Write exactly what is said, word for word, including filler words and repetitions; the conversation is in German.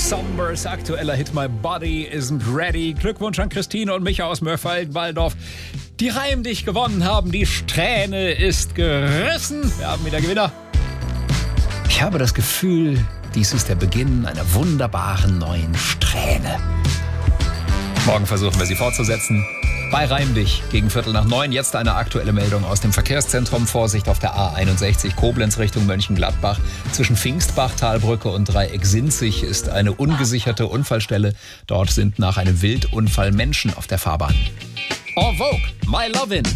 Sombers aktueller Hit My Body Isn't Ready. Glückwunsch an Christine und Micha aus Mörfelden-Walldorf, die reimdig gewonnen haben. Die Strähne ist gerissen. Wir haben wieder Gewinner. Ich habe das Gefühl, dies ist der Beginn einer wunderbaren neuen Strähne. Morgen versuchen wir sie fortzusetzen. Bei Reim dich gegen Viertel nach neun. Jetzt eine aktuelle Meldung aus dem Verkehrszentrum. Vorsicht auf der A einundsechzig Koblenz Richtung Mönchengladbach. Zwischen Pfingstbach, Talbrücke und Dreieck Sinzig ist eine ungesicherte Unfallstelle. Dort sind nach einem Wildunfall Menschen auf der Fahrbahn. En Vogue, My Lovin'.